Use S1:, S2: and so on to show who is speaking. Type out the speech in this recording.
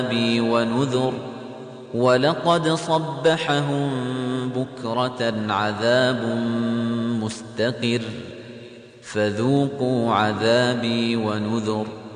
S1: ونذر ولقد صبحهم بكرة عذاب مستقر فذوقوا عذابي ونذر